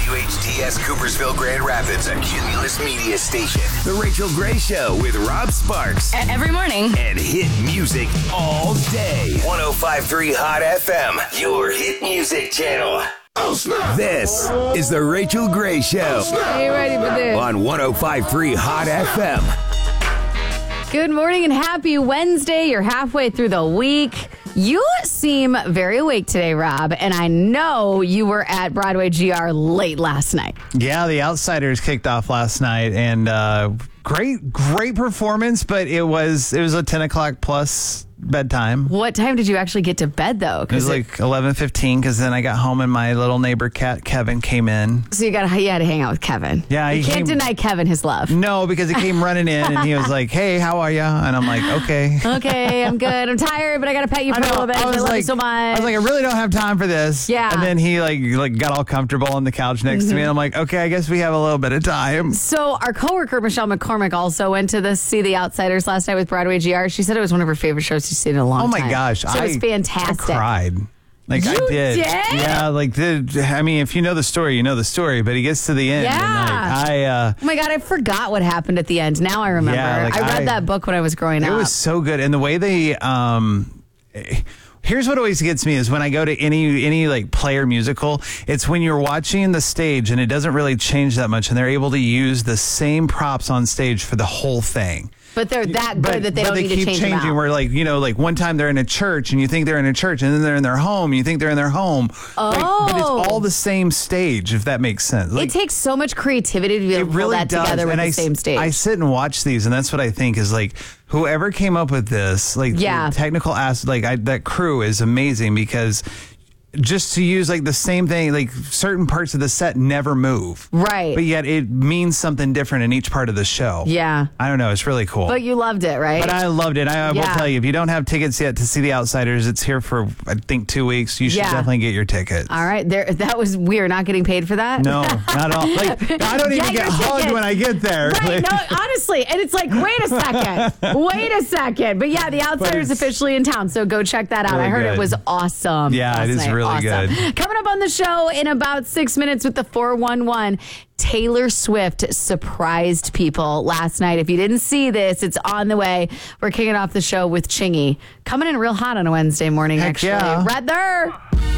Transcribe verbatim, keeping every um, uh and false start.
W H T S Coopersville Grand Rapids, a Cumulus Media station. The Rachel Gray Show with Rob Sparks. Every morning. And hit music all day. one oh five point three Hot F M, your hit music channel. Oh, snap. This is the Rachel Gray Show. Are you ready for this? On one oh five point three Hot F M. Good morning and happy Wednesday. You're halfway through the week. You seem very awake today, Rob, and I know you were at Broadway G R late last night. Yeah, The Outsiders kicked off last night, and uh, great, great performance, but it was it was a ten o'clock plus bedtime. What time did you actually get to bed, though? It was it, like eleven fifteen, because then I got home and my little neighbor cat Kevin came in. So you got you had to hang out with Kevin. Yeah, you he can't came, deny Kevin his love. No, because he came running in and he was like, "Hey, how are you?" And I'm like, "Okay, okay, I'm good. I'm tired, but I got to pet you for a little bit. I, I love like, you so much." I was like, "I really don't have time for this." Yeah. And then he like like got all comfortable on the couch next mm-hmm. to me, and I'm like, "Okay, I guess we have a little bit of time." So our coworker Michelle McCormick also went to the see The Outsiders last night with Broadway G R. She said it was one of her favorite shows she's seen in a long time. Oh my time. gosh, so I, it was fantastic. I cried. Like you I did. did. Yeah, like the I mean, if you know the story, you know the story, but he gets to the end. Yeah. And like, I uh Oh my God, I forgot what happened at the end. Now I remember. Yeah, like I read I, that book when I was growing it up. It was so good. And the way they um here's what always gets me is when I go to any any like player musical, it's when you're watching the stage and it doesn't really change that much and they're able to use the same props on stage for the whole thing. But they're that good but, that they but don't they need keep to change changing them out. where like, you know, like one time they're in a church and you think they're in a church and then they're in their home and you think they're in their home. Oh. Like, but it's all the same stage, if that makes sense. Like, it takes so much creativity to be able to pull really that does. together with and the I, same stage. I sit and watch these and that's what I think is like whoever came up with this, like yeah. the technical aspect, like I, that crew is amazing because just to use like the same thing, like certain parts of the set never move. Right. But yet it means something different in each part of the show. Yeah. I don't know. It's really cool. But you loved it, right? But I loved it. I, I yeah. will tell you, if you don't have tickets yet to see The Outsiders, it's here for, I think, two weeks. You should yeah. definitely get your tickets. All right. There. That was weird. Not getting paid for that? No, not at all. Like, I don't even get, get hugged tickets. when I get there. Right. No, honestly. And it's like, wait a second. Wait a second. But yeah, The Outsiders officially in town. So go check that out. Really I heard good. it was awesome. Yeah, it is night. really awesome. good. Coming up on the show in about six minutes with the four one one, Taylor Swift surprised people last night. If you didn't see this, it's on the way. We're kicking off the show with Chingy. Coming in real hot on a Wednesday morning, Heck actually. yeah. Right there.